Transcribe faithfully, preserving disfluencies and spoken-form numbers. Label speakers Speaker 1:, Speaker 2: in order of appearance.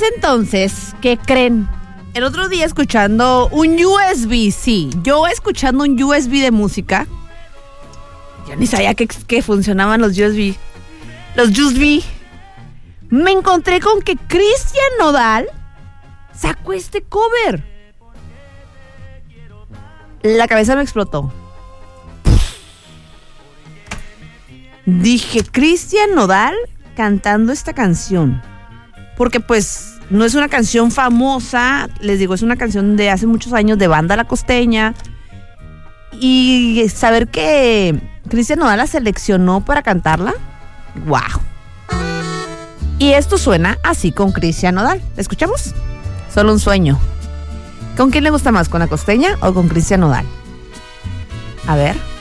Speaker 1: entonces, ¿qué creen? El otro día escuchando un U S B, sí, yo escuchando un U S B de música. Yo ni sabía que, que funcionaban los U S B. Los U S B. Me encontré con que Cristian Nodal sacó este cover. La cabeza me explotó. Dije, Cristian Nodal cantando esta canción. Porque pues no es una canción famosa, les digo, es una canción de hace muchos años de Banda La Costeña. Y saber que Cristian Nodal la seleccionó para cantarla, ¡wow! Y esto suena así con Cristian Nodal. ¿Escuchamos? Solo un sueño. ¿Con quién le gusta más? ¿Con La Costeña o con Cristian Nodal? A ver.